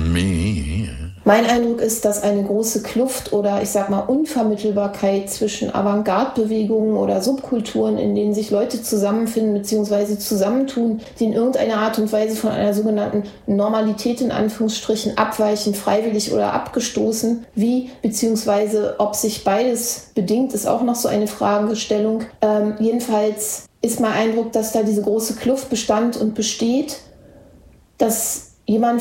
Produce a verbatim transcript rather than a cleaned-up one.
me. Mein Eindruck ist, dass eine große Kluft oder ich sag mal Unvermittelbarkeit zwischen Avantgarde-Bewegungen oder Subkulturen, in denen sich Leute zusammenfinden bzw. zusammentun, die in irgendeiner Art und Weise von einer sogenannten Normalität in Anführungsstrichen abweichen, freiwillig oder abgestoßen, wie bzw. ob sich beides bedingt, ist auch noch so eine Fragestellung. Ähm, jedenfalls ist mein Eindruck, dass da diese große Kluft bestand und besteht, dass jemand